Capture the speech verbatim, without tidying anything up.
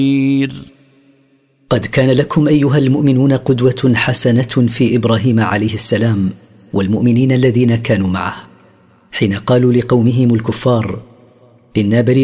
قد كان لكم أيها المؤمنون قدوة حسنة في إبراهيم عليه السلام والمؤمنين الذين كانوا معه، حين قالوا لقومهم الكفار: إنا بريئون